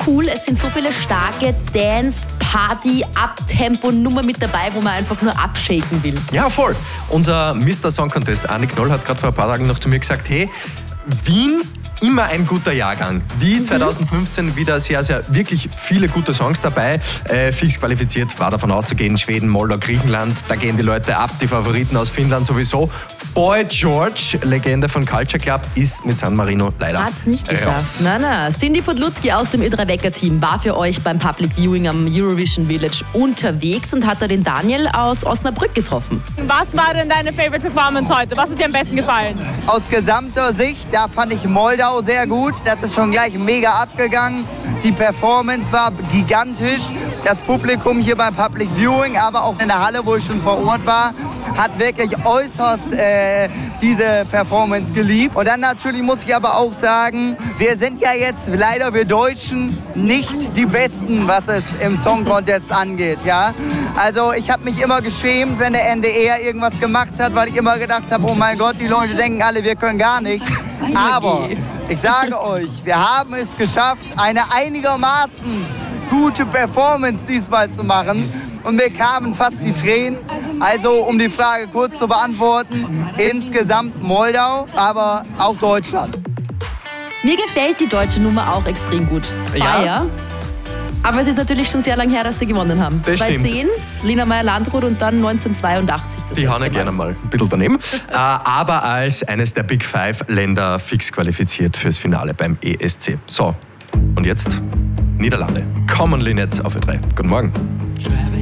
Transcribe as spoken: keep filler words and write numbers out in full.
cool. Es sind so viele starke Dance, Party, Uptempo-Nummer mit dabei, wo man einfach nur abshaken will. Ja, voll. Unser Mister Song Contest, Arne Knoll, hat gerade vor ein paar Tagen noch zu mir gesagt, hey, Wien, immer ein guter Jahrgang. Wie zwanzig fünfzehn wieder sehr, sehr, wirklich viele gute Songs dabei. Äh, fix qualifiziert war davon auszugehen, Schweden, Moldau, Griechenland, da gehen die Leute ab, die Favoriten aus Finnland sowieso. Boy George, Legende von Culture Club, ist mit San Marino leider Hat's nicht geschafft. raus. Na, na. Cindy Podlutski aus dem Ö drei Wecker-Team war für euch beim Public Viewing am Eurovision Village unterwegs und hat da den Daniel aus Osnabrück getroffen. Was war denn deine Favorite Performance heute? Was hat dir am besten gefallen? Aus gesamter Sicht, da fand ich Moldau sehr gut. Das ist schon gleich mega abgegangen. Die Performance war gigantisch. Das Publikum hier beim Public Viewing, aber auch in der Halle, wo ich schon vor Ort war, hat wirklich äußerst äh, diese Performance geliebt. Und dann natürlich muss ich aber auch sagen, wir sind ja jetzt leider, wir Deutschen, nicht die Besten, was es im Song Contest angeht. Ja? Also ich habe mich immer geschämt, wenn der N D R irgendwas gemacht hat, weil ich immer gedacht habe, oh mein Gott, die Leute denken alle, wir können gar nichts. Aber ich sage euch, wir haben es geschafft, eine einigermaßen gute Performance diesmal zu machen. Und mir kamen fast die Tränen. Also, um die Frage kurz zu beantworten, insgesamt Moldau, aber auch Deutschland. Mir gefällt die deutsche Nummer auch extrem gut. Ja. Fire. Aber es ist natürlich schon sehr lange her, dass sie gewonnen haben. Das stimmt. zweitausendzehn, Lina Meyer-Landrut und dann neunzehnhundertzweiundachtzig. Das Die hauen ja letzte gerne mal ein bisschen daneben. äh, aber als eines der Big Five Länder fix qualifiziert fürs Finale beim E S C. So, und jetzt Niederlande. Commonly Netz auf Ö drei. Guten Morgen.